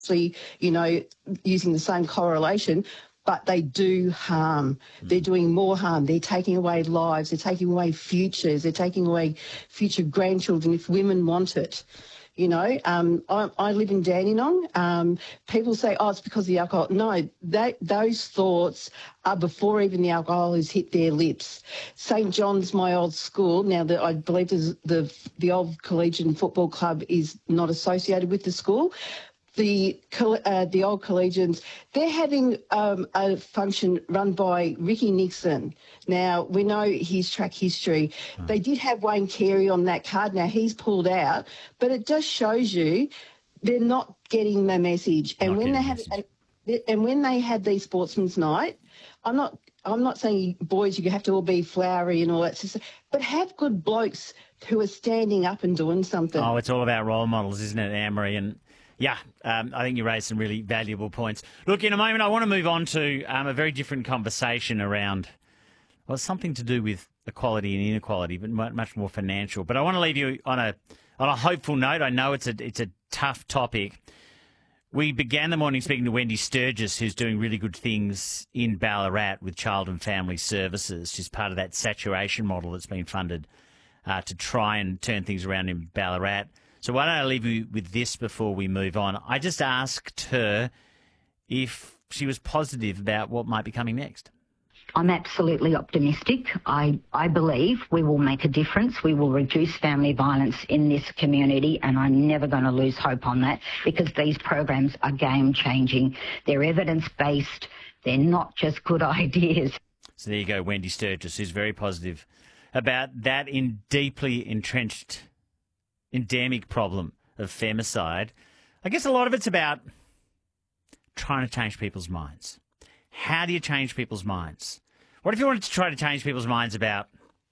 actually, using the same correlation, but they do harm. They're doing more harm. They're taking away lives. They're taking away futures. They're taking away future grandchildren if women want it. I live in Dandenong. People say, oh, it's because of the alcohol. No, those thoughts are before even the alcohol has hit their lips. St John's, my old school, now that I believe the old collegiate football club is not associated with the school, the old collegians, they're having a function run by Ricky Nixon. Now, we know his track history. They did have Wayne Carey on that card. Now, he's pulled out. But it just shows you they're not getting the message. And when they had these sportsmen's night, I'm not saying, boys, you have to all be flowery and all that stuff, but have good blokes who are standing up and doing something. Oh, it's all about role models, isn't it, Anne-Marie? And yeah, I think you raised some really valuable points. Look, in a moment, I want to move on to a very different conversation around, well, something to do with equality and inequality, but much more financial. But I want to leave you on a hopeful note. I know it's a tough topic. We began the morning speaking to Wendy Sturgis, who's doing really good things in Ballarat with Child and Family Services. She's part of that saturation model that's been funded to try and turn things around in Ballarat. So why don't I leave you with this before we move on? I just asked her if she was positive about what might be coming next. I'm absolutely optimistic. I believe we will make a difference. We will reduce family violence in this community, and I'm never going to lose hope on that because these programs are game-changing. They're evidence-based. They're not just good ideas. So there you go, Wendy Sturgis, who's very positive about that deeply entrenched endemic problem of femicide. I guess a lot of it's about trying to change people's minds. How do you change people's minds? What if you wanted to try to change people's minds about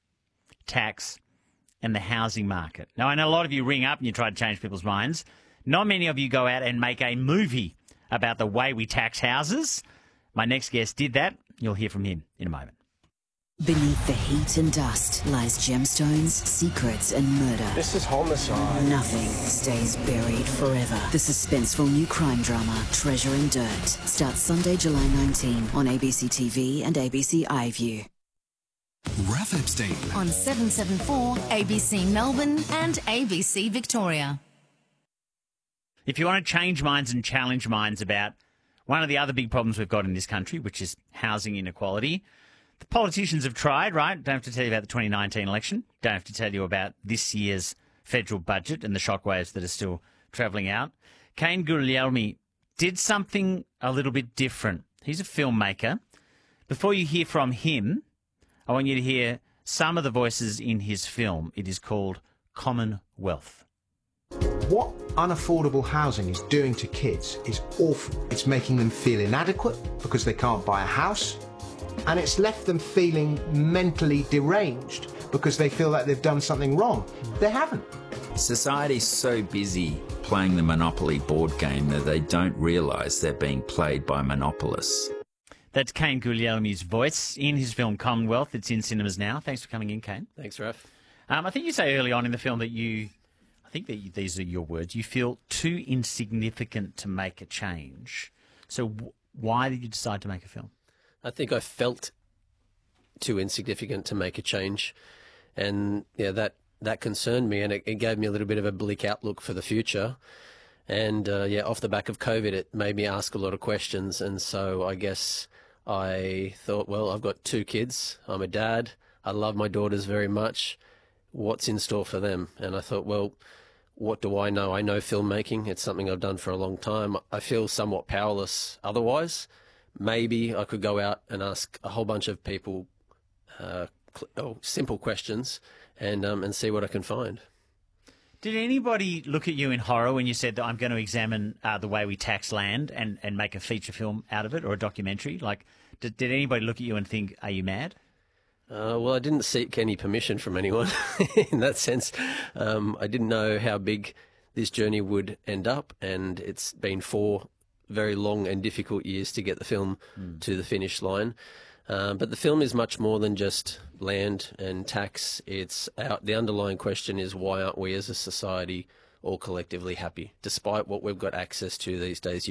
tax and the housing market? Now, I know a lot of you ring up and you try to change people's minds. Not many of you go out and make a movie about the way we tax houses. My next guest did that. You'll hear from him in a moment. Beneath the heat and dust lies gemstones, secrets and murder. This is homicide. Nothing stays buried forever. The suspenseful new crime drama, Treasure in Dirt, starts Sunday, July 19 on ABC TV and ABC iView. Raph Epstein. On 774 ABC Melbourne and ABC Victoria. If you want to change minds and challenge minds about one of the other big problems we've got in this country, which is housing inequality, the politicians have tried, right? Don't have to tell you about the 2019 election. Don't have to tell you about this year's federal budget and the shockwaves that are still travelling out. Kane Guglielmi did something a little bit different. He's a filmmaker. Before you hear from him, I want you to hear some of the voices in his film. It is called Commonwealth. What unaffordable housing is doing to kids is awful. It's making them feel inadequate because they can't buy a house. And it's left them feeling mentally deranged because they feel like they've done something wrong. They haven't. Society's so busy playing the Monopoly board game that they don't realise they're being played by monopolists. That's Kane Guglielmi's voice in his film Commonwealth. It's in cinemas now. Thanks for coming in, Kane. Thanks, Raph. I think you say early on in the film that I think that these are your words, you feel too insignificant to make a change. So why did you decide to make a film? I think I felt too insignificant to make a change, and yeah, that concerned me, and it gave me a little bit of a bleak outlook for the future. And off the back of COVID, it made me ask a lot of questions, and so I guess I thought, well, I've got 2 kids, I'm a dad, I love my daughters very much. What's in store for them? And I thought, well, what do I know? I know filmmaking. It's something I've done for a long time. I feel somewhat powerless otherwise. Maybe I could go out and ask a whole bunch of people simple questions and see what I can find. Did anybody look at you in horror when you said that I'm going to examine the way we tax land and make a feature film out of it or a documentary? Like, did anybody look at you and think, are you mad? Well, I didn't seek any permission from anyone in that sense. I didn't know how big this journey would end up, and it's been 4 very long and difficult years to get the film to the finish line. But the film is much more than just land and tax. The underlying question is, why aren't we as a society all collectively happy. Despite what we've got access to these days,